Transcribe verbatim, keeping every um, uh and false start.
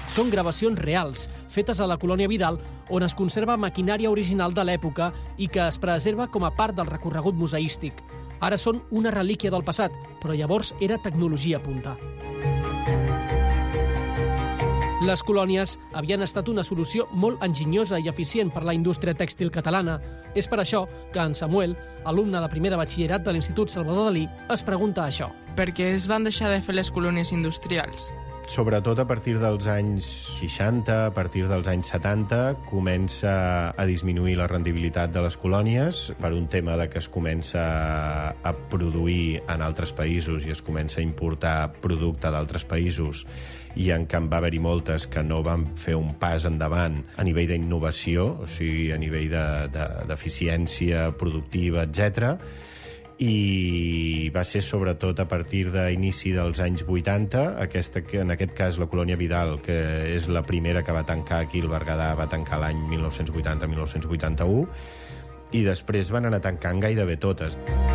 Són gravacions reals, fetes a la colònia Vidal, on es conserva maquinària original de l'època i que es preserva com a part del recorregut museístic. Ara són una relíquia del passat, però llavors era tecnologia punta. Les colònies havien estat una solució molt enginyosa i eficient per la indústria tèxtil catalana. És per això que en Samuel, alumne de primer de batxillerat de l'Institut Salvador Dalí, es pregunta això. Per què es van deixar de fer les colònies industrials? Sobretot a partir dels anys seixanta, a partir dels anys setanta, comença a disminuir la rendibilitat de les colònies per un tema de que es comença a produir en altres països i es comença a importar producte d'altres països, i en canvi va haver-hi moltes que no van fer un pas endavant a nivell d'innovació, o sigui, a nivell d'eficiència de, de, productiva, etcètera. I va ser sobretot a partir d'inici dels anys vuitanta, aquesta, en aquest cas la colònia Vidal, que és la primera que va tancar aquí al Berguedà, va tancar l'any mil nou-cents vuitanta a mil nou-cents vuitanta-u, i després van anar tancant gairebé totes.